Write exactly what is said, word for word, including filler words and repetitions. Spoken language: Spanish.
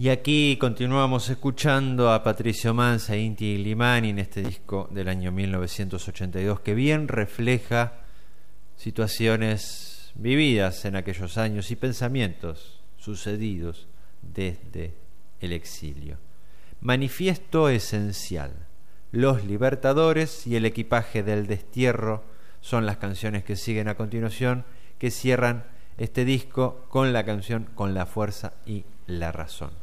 Y aquí continuamos escuchando a Patricio Manza e Inti Illimani en este disco del año mil novecientos ochenta y dos que bien refleja situaciones vividas en aquellos años y pensamientos sucedidos desde el exilio. Manifiesto esencial. Los Libertadores y el equipaje del destierro son las canciones que siguen a continuación, que cierran este disco con la canción Con la fuerza y la razón.